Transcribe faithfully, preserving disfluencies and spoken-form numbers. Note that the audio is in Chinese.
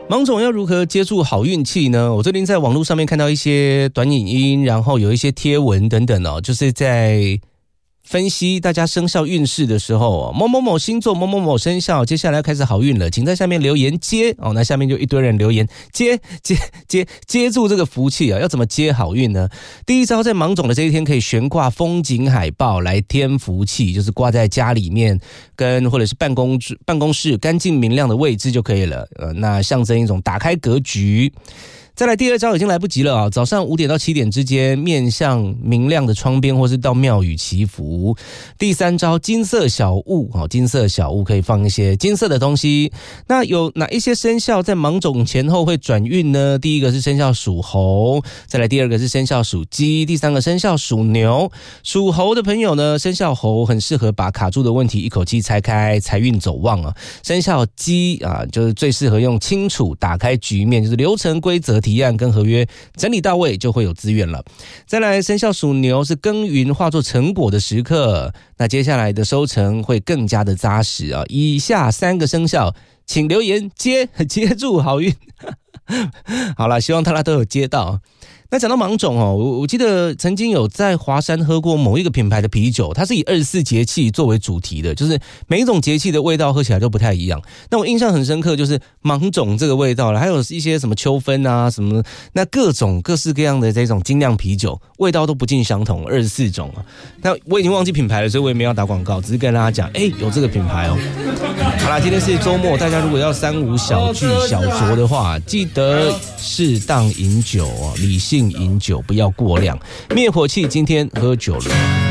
芒种要如何接住好运气呢？我最近在网络上面看到一些短影音，然后有一些贴文等等哦，就是在分析大家生肖运势的时候，某某某星座某某某生肖接下来要开始好运了，请在下面留言接哦。那下面就一堆人留言接接接接住这个福气啊，要怎么接好运呢？第一招，在芒种的这一天可以悬挂风景海报来添福气，就是挂在家里面跟或者是办公办公室干净明亮的位置就可以了。呃，那象征一种打开格局。再来第二招已经来不及了啊！早上五点到七点之间，面向明亮的窗边，或是到庙宇祈福。第三招，金色小物，金色小物可以放一些金色的东西。那有哪一些生肖在芒种前后会转运呢？第一个是生肖属猴，再来第二个是生肖属鸡，第三个生肖属牛。属猴的朋友呢，生肖猴很适合把卡住的问题一口气拆开，财运走旺啊。生肖鸡啊，就是最适合用清楚打开局面，就是流程规则提案跟合约整理到位，就会有资源了。再来，生肖属牛是耕耘化作成果的时刻，那接下来的收成会更加的扎实啊。以下三个生肖，请留言接接住好运。好啦，希望大家都有接到。那讲到芒种哦，我我记得曾经有在华山喝过某一个品牌的啤酒，它是以二十四节气作为主题的，就是每一种节气的味道喝起来都不太一样。那我印象很深刻，就是芒种这个味道了，还有一些什么秋分啊什么，那各种各式各样的这种精酿啤酒，味道都不尽相同，二十四种啊。那我已经忘记品牌了，所以我也没有打广告，只是跟大家讲，哎，有这个品牌哦。好啦，今天是周末，大家如果要三五小聚小酌的话，记得适当饮酒哦，理性饮酒，不要过量。灭火器今天喝酒了。